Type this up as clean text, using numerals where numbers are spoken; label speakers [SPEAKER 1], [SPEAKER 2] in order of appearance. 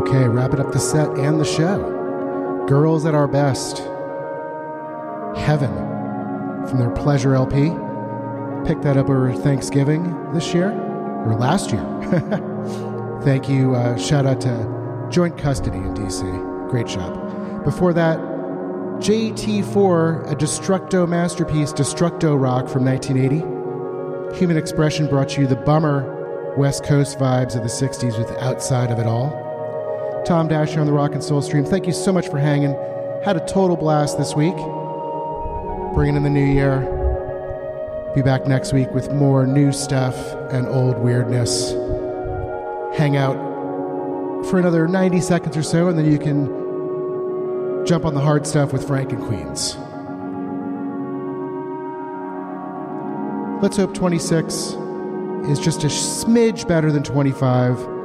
[SPEAKER 1] Okay, wrapping up the set and the show. Girls at Our Best. Heaven from their Pleasure LP. Picked that up over Thanksgiving this year, or last year. Thank you. Shout out to Joint Custody in DC. Great job. Before that, JT4, a Destructo masterpiece, Destructo Rock from 1980. Human Expression brought you the bummer West Coast vibes of the 60s with Outside of It All. Tom Dasher on the Rock and Soul Stream. Thank you so much for hanging. Had a total blast this week. Bringing in the new year. Be back next week with more new stuff and old weirdness. Hang out for another 90 seconds or so, and then you can jump on the hard stuff with Frank and Queens. Let's hope 26 is just a smidge better than 25.